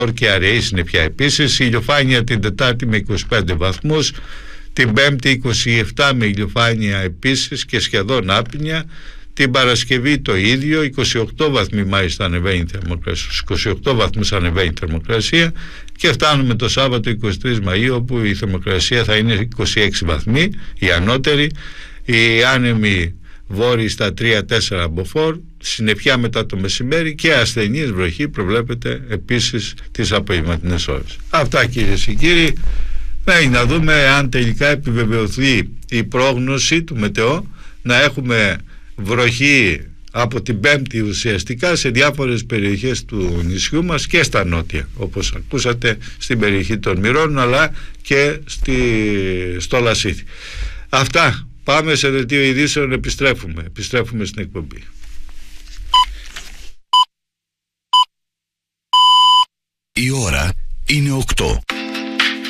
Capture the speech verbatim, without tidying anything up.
και αραιή συννεφιά επίσης. Ηλιοφάνεια την Τετάρτη με είκοσι πέντε βαθμούς, την Πέμπτη είκοσι επτά με ηλιοφάνεια επίσης και σχεδόν άπνοια. Την Παρασκευή το ίδιο, είκοσι οκτώ βαθμοί μάλιστα ανεβαίνει η θερμοκρασία, στους είκοσι οκτώ βαθμούς ανεβαίνει η θερμοκρασία, και φτάνουμε το Σάββατο είκοσι τρεις Μαΐου, όπου η θερμοκρασία θα είναι είκοσι έξι βαθμοί, η ανώτερη, η άνεμη βόρειη στα τρία τέσσερα μποφόρ, συννεφιά μετά το μεσημέρι και ασθενής βροχή προβλέπεται επίσης τις απογευματινές ώρες. Αυτά, κυρίες και κύριοι. Μένει να δούμε αν τελικά επιβεβαιωθεί η πρόγνωση του Μετεό να έχουμε βροχή από την Πέμπτη ουσιαστικά σε διάφορες περιοχές του νησιού μας και στα νότια, όπως ακούσατε, στην περιοχή των Μυρών, αλλά και στη, στο Λασίθι. Αυτά. Πάμε σε δελτίο ειδήσεων, επιστρέφουμε επιστρέφουμε στην εκπομπή. Η ώρα είναι οκτώ.